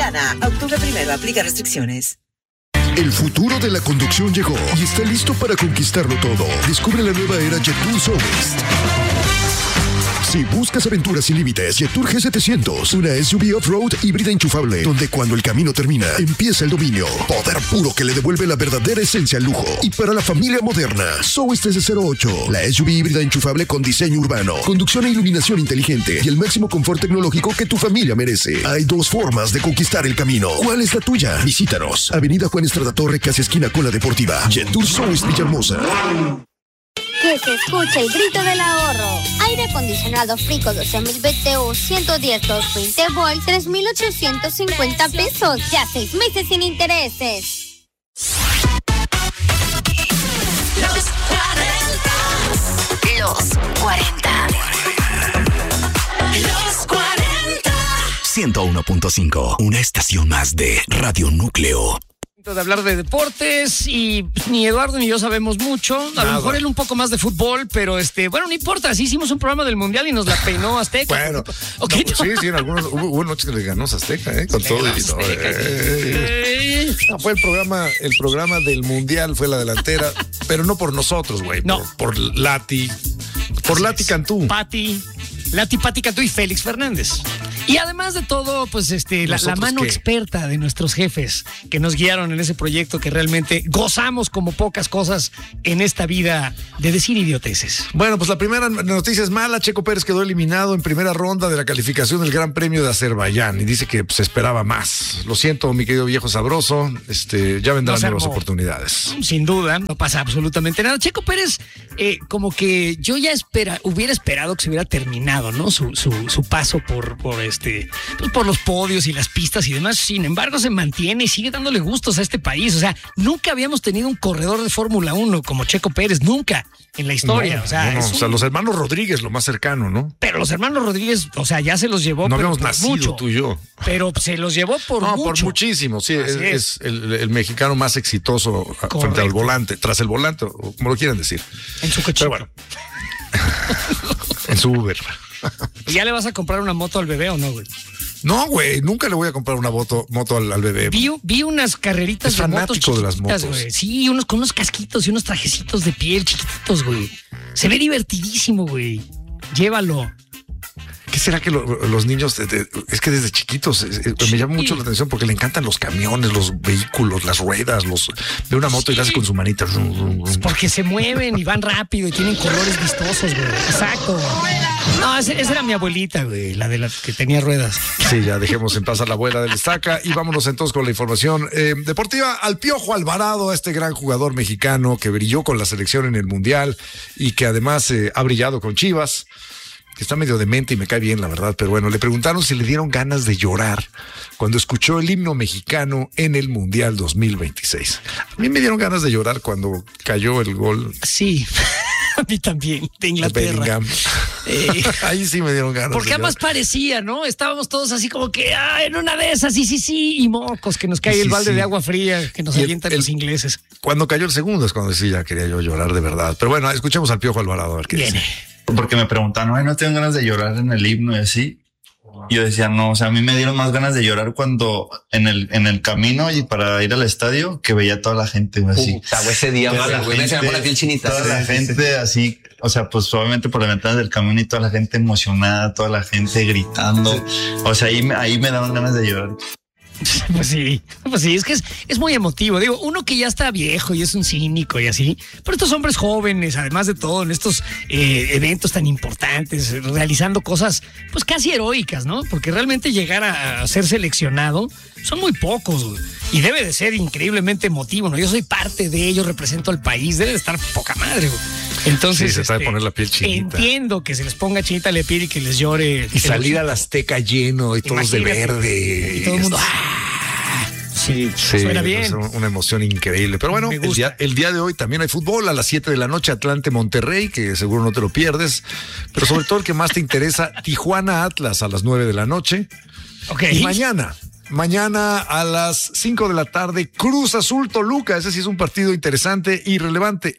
Gana. Octubre 1, aplica restricciones. El futuro de la conducción llegó y está listo para conquistarlo todo. Descubre la nueva era Jetour Southwest. Si buscas aventuras sin límites, Jetour G700, una SUV off-road híbrida enchufable, donde cuando el camino termina, empieza el dominio. Poder puro que le devuelve la verdadera esencia al lujo. Y para la familia moderna, Southwest S08, la SUV híbrida enchufable con diseño urbano, conducción e iluminación inteligente y el máximo confort tecnológico que tu familia merece. Hay dos formas de conquistar el camino. ¿Cuál es la tuya? Visítanos. Avenida Juan Estrada Torre, casi esquina con la Deportiva. Jetour Southwest Villahermosa. Que se escuche el grito del ahorro. Aire acondicionado Frico 12.000 BTU 110 220 volt 3,850 pesos. Ya 6 meses sin intereses. Los 40. Los 40. 101.5, una estación más de Radio Núcleo. De hablar de deportes y ni Eduardo ni yo sabemos mucho. A lo mejor él un poco más de fútbol, pero bueno, no importa. Así hicimos un programa del Mundial y nos la peinó Azteca. Bueno, okay, no, sí, en algunos hubo noches que le ganó Azteca, con todo y todo. No, fue el programa del Mundial, fue la delantera, pero no por nosotros, güey. No. Por Lati. Por Lati Cantú. Pati Cantú y Félix Fernández. Y además de todo, pues la mano experta de nuestros jefes que nos guiaron en ese proyecto que realmente gozamos como pocas cosas en esta vida de decir idioteces. Bueno, pues la primera noticia es mala. Checo Pérez quedó eliminado en primera ronda de la calificación del Gran Premio de Azerbaiyán y dice que se esperaba más. Lo siento, mi querido viejo sabroso. Ya vendrán nuevas oportunidades. Sin duda, no pasa absolutamente nada. Checo Pérez, como que yo ya hubiera esperado que se hubiera terminado, ¿no? Su paso por los podios y las pistas y demás. Sin embargo, se mantiene y sigue dándole gustos a este país. O sea, nunca habíamos tenido un corredor de Fórmula 1 como Checo Pérez, nunca en la historia. No, los hermanos Rodríguez, lo más cercano, ¿no? Pero los hermanos Rodríguez, ya se los llevó. No habíamos nacido mucho, tú y yo. Pero se los llevó por mucho. Por muchísimo, sí. Es el mexicano más exitoso. Correcto. Frente al volante, tras el volante, o como lo quieran decir. En su coche. Pero bueno. En su Uber. ¿Y ya le vas a comprar una moto al bebé o no, güey? No, güey, nunca le voy a comprar una moto al bebé. Vi unas carreritas de motos chiquitas, de las motos, güey. Sí, con unos casquitos y unos trajecitos de piel chiquititos, güey. Se ve divertidísimo, güey. Llévalo. ¿Qué será que los niños, es que desde chiquitos me llama mucho la atención porque le encantan los camiones, los vehículos, las ruedas, ve una moto y la hace con su manita. Porque se mueven y van rápido y tienen colores vistosos, güey. Exacto. No, esa era mi abuelita, güey, la de las que tenía ruedas. Sí, ya dejemos en paz a la abuela del estaca y vámonos entonces con la información deportiva. Al Piojo Alvarado, a este gran jugador mexicano que brilló con la selección en el Mundial y que además ha brillado con Chivas, que está medio demente y me cae bien, la verdad, pero bueno, le preguntaron si le dieron ganas de llorar cuando escuchó el himno mexicano en el Mundial 2026. A mí me dieron ganas de llorar cuando cayó el gol. Sí, a mí también, de Inglaterra. Ahí sí me dieron ganas. Porque además parecía, ¿no? Estábamos todos así como que, en una de esas, sí, y mocos, que nos cae el balde de agua fría, que nos avientan los ingleses. Cuando cayó el segundo es cuando sí ya quería yo llorar de verdad. Pero bueno, escuchemos al Piojo Alvarado a ver qué dice. Porque me preguntaron, no tengo ganas de llorar en el himno y así. Y yo decía, no, o sea, a mí me dieron más ganas de llorar cuando en el camino y para ir al estadio que veía toda la gente así. Ese día, toda la gente así, o sea, pues obviamente por la ventana del camión y toda la gente emocionada, toda la gente gritando. O sea, ahí me daban ganas de llorar. Pues sí, es que es muy emotivo. Digo, uno que ya está viejo y es un cínico y así, pero estos hombres jóvenes, además de todo, en estos eventos tan importantes, realizando cosas pues casi heroicas, ¿no? Porque realmente llegar a ser seleccionado son muy pocos, güey. Y debe de ser increíblemente emotivo, ¿no? Yo soy parte de ello, represento al país, debe de estar poca madre, güey. Entonces, sí, se sabe poner la piel chinita. Entiendo que se les ponga chinita la piel y que les llore. Y salir al Azteca lleno y todos de verde. Y todo el mundo, Sí, suena bien. Es una emoción increíble. Pero bueno, el día de hoy también hay fútbol a las 7 de la noche, Atlante Monterrey, que seguro no te lo pierdes. Pero sobre todo el que más te interesa, Tijuana Atlas a las 9 de la noche. Okay. Y mañana a las 5 de la tarde, Cruz Azul Toluca. Ese sí es un partido interesante y irrelevante.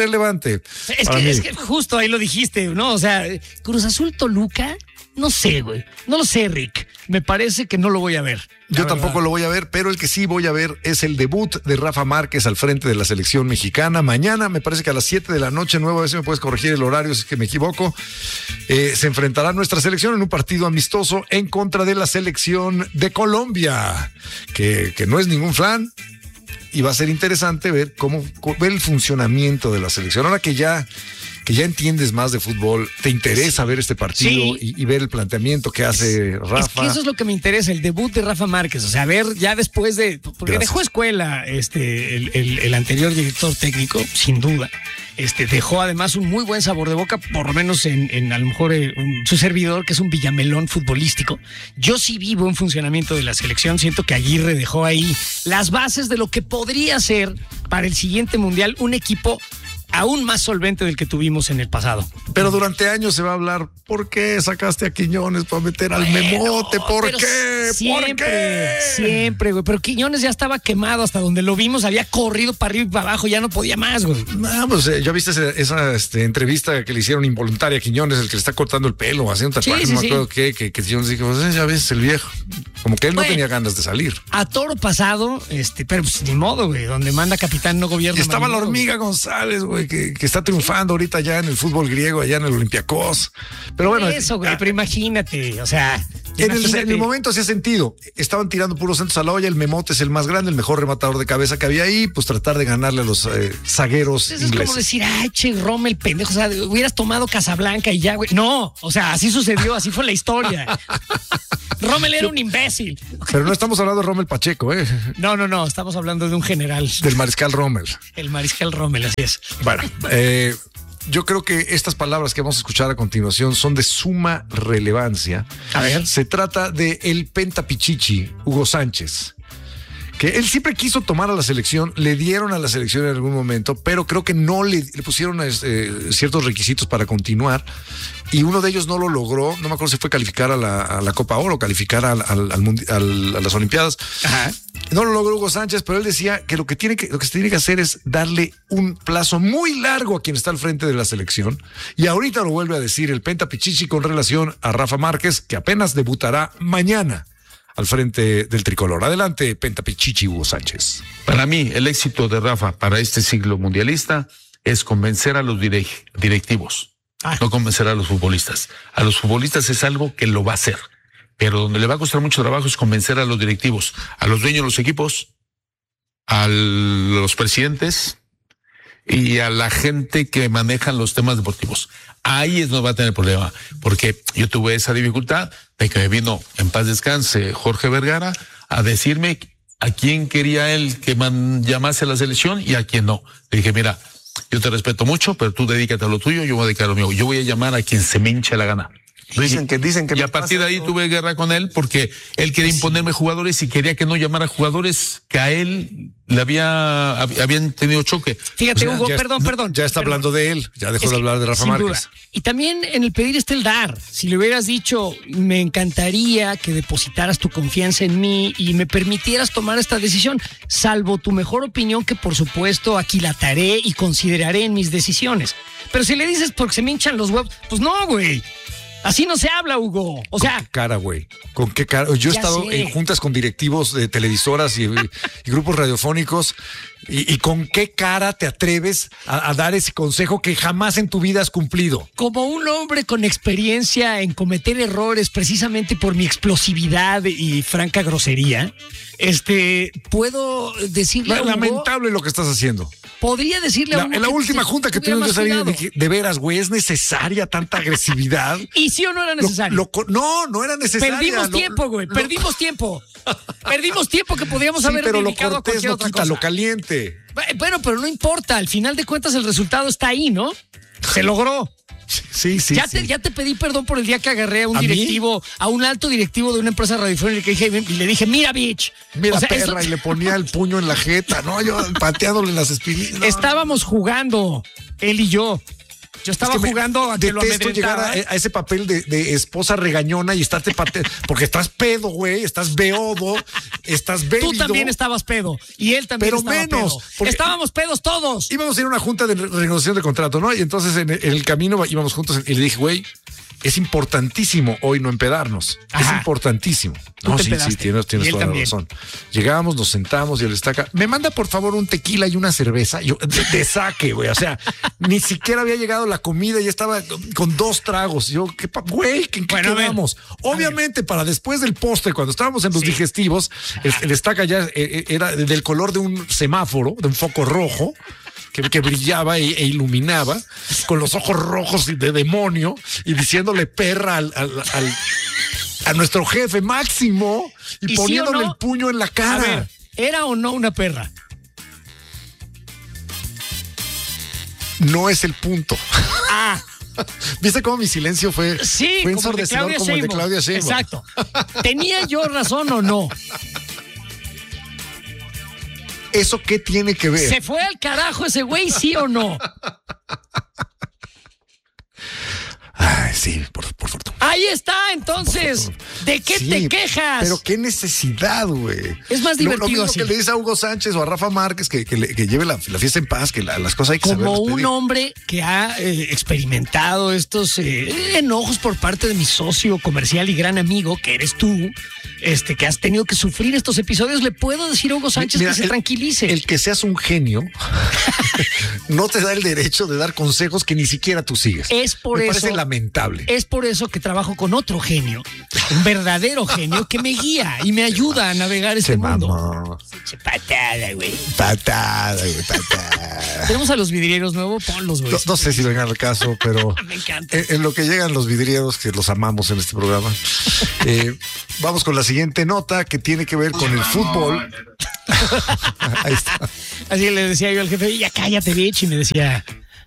Es que justo ahí lo dijiste, ¿no? O sea, Cruz Azul Toluca, no sé, güey. No lo sé, Rick. me parece que no lo voy a ver. Yo tampoco lo voy a ver, pero el que sí voy a ver es el debut de Rafa Márquez al frente de la selección mexicana. Mañana, me parece que a las 7 de la noche, nuevo, a ver si me puedes corregir el horario si es que me equivoco, se enfrentará nuestra selección en un partido amistoso en contra de la selección de Colombia, que no es ningún flan. Y va a ser interesante ver ver el funcionamiento de la selección. Ahora que ya entiendes más de fútbol, te interesa ver este partido y ver el planteamiento que hace Rafa. Es que eso es lo que me interesa, el debut de Rafa Márquez. O sea, ver ya después de... Porque dejó escuela el anterior director técnico, sin duda. Dejó además un muy buen sabor de boca, por lo menos en a lo mejor su servidor, que es un villamelón futbolístico. Yo sí vivo en funcionamiento de la selección. Siento que Aguirre dejó ahí las bases de lo que podría ser para el siguiente mundial un equipo aún más solvente del que tuvimos en el pasado. Pero durante años se va a hablar, ¿por qué sacaste a Quiñones para meter al Memote? ¿Por qué? Siempre, güey. Pero Quiñones ya estaba quemado hasta donde lo vimos, había corrido para arriba y para abajo, ya no podía más, güey. No, pues ya viste esa entrevista que le hicieron involuntaria a Quiñones, el que le está cortando el pelo, haciendo un tatuaje, no me acuerdo qué, que Quiñones dijo, pues ya ves, el viejo. Como que él no tenía ganas de salir. A toro pasado, pero pues ni modo, güey, donde manda capitán no gobierna. Y estaba la Manolo, hormiga González, güey, que está triunfando ahorita ya en el fútbol griego, allá en el Olympiacos. Pero bueno. Eso, güey, pero imagínate, o sea. En el momento hacía sentido. Estaban tirando puros centros a la olla. El Memote es el más grande, el mejor rematador de cabeza que había ahí. Pues tratar de ganarle a los zagueros ingleses. ingleses. Es como decir, ay, che, Rommel, pendejo. O sea, hubieras tomado Casablanca y ya, güey. No, o sea, así sucedió, así fue la historia. Rommel era un imbécil. Pero no estamos hablando de Rommel Pacheco, ¿eh? No, estamos hablando de un general. Del mariscal Rommel. El mariscal Rommel, así es. Bueno, yo creo que estas palabras que vamos a escuchar a continuación son de suma relevancia. A ver. Se trata de el pentapichichi, Hugo Sánchez, que él siempre quiso tomar a la selección, le dieron a la selección en algún momento, pero creo que no le pusieron ciertos requisitos para continuar, y uno de ellos no lo logró. No me acuerdo si fue calificar a la Copa Oro, calificar a las Olimpiadas. Ajá. No lo logró Hugo Sánchez, pero él decía que lo que se tiene que hacer es darle un plazo muy largo a quien está al frente de la selección. Y ahorita lo vuelve a decir el pentapichichi con relación a Rafa Márquez, que apenas debutará mañana al frente del tricolor. Adelante, pentapichichi Hugo Sánchez. Para mí, el éxito de Rafa para este siglo mundialista es convencer a los directivos, no convencer a los futbolistas. A los futbolistas es algo que lo va a hacer, pero donde le va a costar mucho trabajo es convencer a los directivos, a los dueños de los equipos, a los presidentes y a la gente que manejan los temas deportivos. Ahí es donde va a tener problema, porque yo tuve esa dificultad de que me vino, en paz descanse, Jorge Vergara, a decirme a quién quería él que llamase a la selección y a quién no. Le dije, mira, yo te respeto mucho, pero tú dedícate a lo tuyo, yo voy a dedicar a lo mío. Yo voy a llamar a quien se me hinche la gana. Dicen que y a partir de ahí tuve guerra con él porque él quería imponerme jugadores y quería que no llamara jugadores que a él le habían tenido choque. Fíjate, Hugo, perdón. Ya está hablando de él, ya dejó de hablar de Rafa Márquez. Duda. Y también en el pedir está el dar. Si le hubieras dicho, me encantaría que depositaras tu confianza en mí y me permitieras tomar esta decisión, salvo tu mejor opinión, que por supuesto aquilataré y consideraré en mis decisiones. Pero si le dices porque se me hinchan los huevos, pues no, güey. Así no se habla, Hugo. O sea. ¿Con qué cara, güey? ¿Con qué cara? Yo he estado en juntas con directivos de televisoras y grupos radiofónicos. ¿Y con qué cara te atreves a dar ese consejo que jamás en tu vida has cumplido? Como un hombre con experiencia en cometer errores precisamente por mi explosividad y franca grosería, puedo decirle a Hugo, lamentable lo que estás haciendo. Podría decirle a Hugo en la última junta que tuvimos de veras, güey, ¿es necesaria tanta agresividad? ¿Y sí o no era necesario? No era necesario. Perdimos tiempo, güey, perdimos tiempo. Perdimos tiempo que podíamos haber dedicado a cualquier otra cosa. Lo caliente. Bueno, pero no importa, al final de cuentas el resultado está ahí, ¿no? Se logró. Sí. Ya te pedí perdón por el día que agarré a un directivo, a un alto directivo de una empresa radiofónica y le dije, mira, bitch. Mira, perra, y le ponía el puño en la jeta, ¿no? Yo pateándole las espinillas. No. Estábamos jugando, él y yo. Yo estaba jugando a que lo amedrentaba. Llegar a ese papel de esposa regañona y estarte pateando, porque estás pedo, güey, estás beodo, estás bebido. Tú también estabas pedo y él también estaba pedo. Estábamos pedos todos. Íbamos a ir a una junta de renegociación de contrato, ¿no? Y entonces en el camino íbamos juntos y le dije, güey, es importantísimo hoy no empedarnos. Ajá. Es importantísimo. No, sí, tienes toda la razón. Llegamos, nos sentamos y el Estaca, me manda por favor un tequila y una cerveza. Yo, de saque, güey. O sea, ni siquiera había llegado la comida y estaba con 2 tragos. Yo, güey, ¿qué quedamos? Obviamente, para después del postre, cuando estábamos en los digestivos, el Estaca ya era del color de un semáforo, de un foco rojo. Que brillaba e iluminaba con los ojos rojos de demonio y diciéndole perra a nuestro jefe Máximo y poniéndole el puño en la cara. A ver, ¿era o no una perra? No es el punto. Ah. ¿Viste cómo mi silencio fue ensordecedor como el de Claudia Sheinbaum? Exacto. ¿Tenía yo razón o no? ¿Eso qué tiene que ver? ¿Se fue al carajo ese güey, sí o no? Ay, sí, por fortuna. Ahí está, entonces. ¿De qué te quejas? Pero qué necesidad, güey. Es más divertido lo mismo así. que le dice a Hugo Sánchez o a Rafa Márquez que lleve la fiesta en paz, que las cosas hay que saberlas Como un pedir. hombre que ha experimentado estos enojos por parte de mi socio comercial y gran amigo, que eres tú, que has tenido que sufrir estos episodios, le puedo decir a Hugo Sánchez que se tranquilice. El que seas un genio no te da el derecho de dar consejos que ni siquiera tú sigues. Me parece lamentable. Es por eso que trabajo con otro genio, un verdadero genio que me guía y me ayuda a navegar este mundo. Patada, güey. Patada. Tenemos a los vidrieros nuevos, ponlos, güey. No sé si vengan al caso, pero me encanta. En lo que llegan los vidrieros, que los amamos en este programa. Vamos con la siguiente nota que tiene que ver con el fútbol. Ahí está. Así le decía yo al jefe, ya cállate, bitch, y me decía...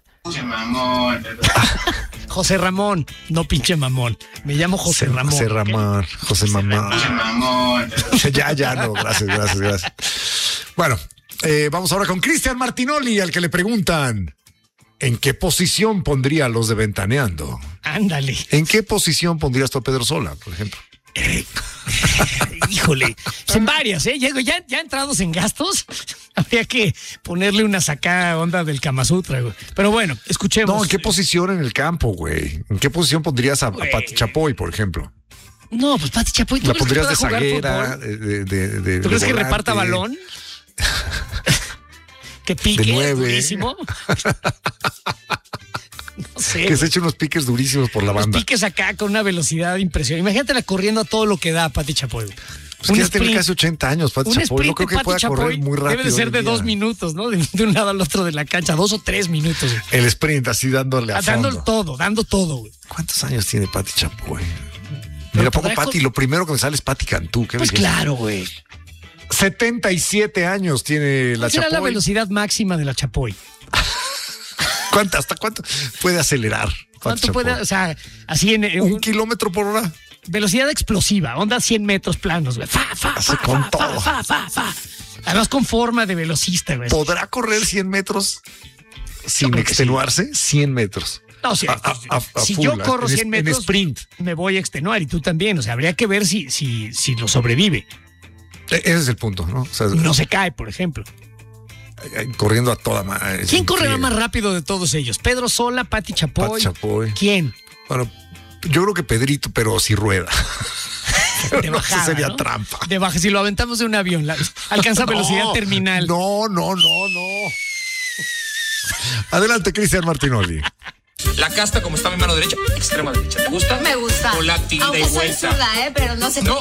José Ramón, no pinche mamón. Me llamo José Ramón. José Ramón, José Mamón. Ya, no, gracias. Bueno, vamos ahora con Cristian Martinoli, al que le preguntan: ¿en qué posición pondría a los de Ventaneando? Ándale. ¿En qué posición pondrías tú a Pedro Sola, por ejemplo? Híjole, en varias, ya entrados en gastos, habría que ponerle una sacada onda del Kama Sutra, güey. Pero bueno, escuchemos. No, ¿en qué posición en el campo, güey? ¿En qué posición pondrías a Pati Chapoy, por ejemplo? No, pues Pati Chapoy, ¿tú la crees pondrías que de zaguera, ¿tú crees que reparta balón? ¿Que pique durísimo? No sé. Que se eche unos piques durísimos por la banda. Los piques acá con una velocidad impresionante. Imagínatela corriendo a todo lo que da Pati Chapoy. Pues que ya tiene casi 80 años, Pati Chapoy. No creo que pueda correr muy rápido. Debe de ser de 2 minutos, ¿no? De un lado al otro de la cancha, 2 o 3 minutos. Güey. El sprint, así dándole a fondo. Dando todo, güey. ¿Cuántos años tiene Pati Chapoy? Mira, pongo Pati, lo primero que me sale es Pati Cantú. Pues claro, güey. 77 años tiene la Chapoy. ¿Cuál será la velocidad máxima de la Chapoy? ¿Hasta cuánto puede acelerar? ¿Cuánto puede? O sea, así en 1 kilómetro por hora. Velocidad explosiva, onda 100 metros planos, güey. Con todo. Además con forma de velocista, güey. ¿Podrá correr 100 metros sin extenuarse? 100 metros. No, si full, yo corro 100 metros, en sprint, me voy a extenuar y tú también. O sea, habría que ver si lo sobrevive. Ese es el punto, ¿no? O sea, no se cae, por ejemplo. Corriendo a toda madre. ¿Quién correrá más rápido de todos ellos? ¿Pedro Sola, Pati Chapoy? ¿Quién? Bueno, yo creo que Pedrito, pero si rueda. De bajada, sería ¿no? trampa. De baja, si lo aventamos de un avión, alcanza velocidad terminal. No. Adelante, Cristian Martinoli. La casta, como está mi mano derecha, extrema derecha. ¿Te gusta? Me gusta. Con la ida y Aunque soy vuelta. zurda, pero no sé. No,